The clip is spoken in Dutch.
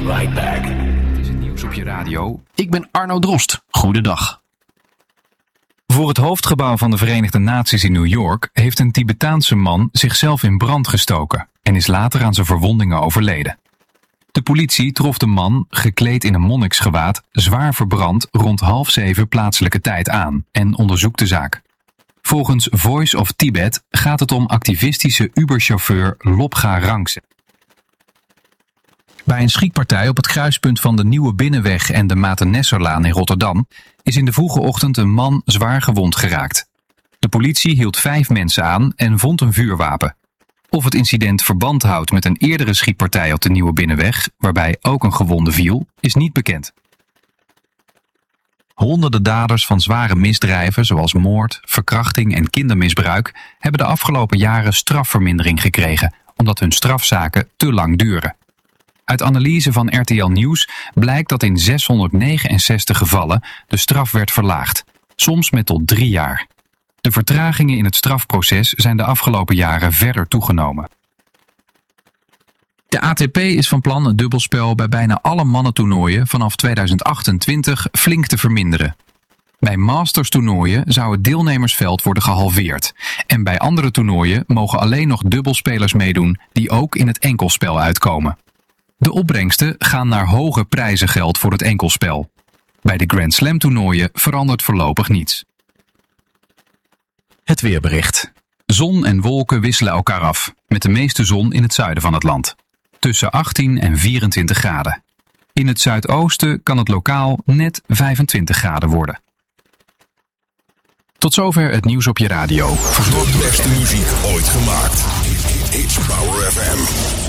right back. Het is het nieuws op je radio. Ik ben Arno Drost. Goedendag. Voor het hoofdgebouw van de Verenigde Naties in New York heeft een Tibetaanse man zichzelf in brand gestoken en is later aan zijn verwondingen overleden. De politie trof de man, gekleed in een monniksgewaad, zwaar verbrand rond 6:30 plaatselijke tijd aan en onderzoekt de zaak. Volgens Voice of Tibet gaat het om activistische Uber-chauffeur Lobga Rangse. Bij een schietpartij op het kruispunt van de Nieuwe Binnenweg en de Matennesserlaan in Rotterdam is in de vroege ochtend een man zwaar gewond geraakt. De politie hield 5 mensen aan en vond een vuurwapen. Of het incident verband houdt met een eerdere schietpartij op de Nieuwe Binnenweg, waarbij ook een gewonde viel, is niet bekend. Honderden daders van zware misdrijven zoals moord, verkrachting en kindermisbruik hebben de afgelopen jaren strafvermindering gekregen, omdat hun strafzaken te lang duren. Uit analyse van RTL Nieuws blijkt dat in 669 gevallen de straf werd verlaagd, soms met tot 3 jaar. De vertragingen in het strafproces zijn de afgelopen jaren verder toegenomen. De ATP is van plan het dubbelspel bij bijna alle mannentoernooien vanaf 2028 flink te verminderen. Bij Masters-toernooien zou het deelnemersveld worden gehalveerd. En bij andere toernooien mogen alleen nog dubbelspelers meedoen die ook in het enkelspel uitkomen. De opbrengsten gaan naar hoge prijzengeld voor het enkelspel. Bij de Grand Slam toernooien verandert voorlopig niets. Het weerbericht. Zon en wolken wisselen elkaar af, met de meeste zon in het zuiden van het land. Tussen 18 en 24 graden. In het zuidoosten kan het lokaal net 25 graden worden. Tot zover het nieuws op je radio. De beste muziek ooit gemaakt. H-Power FM.